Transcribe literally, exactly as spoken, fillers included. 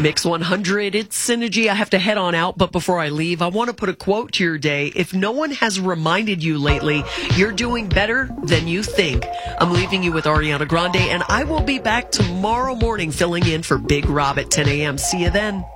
Mix one hundred, it's Synergy. I have to head on out, but before I leave, I want to put a quote to your day. If no one has reminded you lately, you're doing better than you think. I'm leaving you with Ariana Grande, and I will be back tomorrow morning filling in for Big Rob at ten a.m. See you then.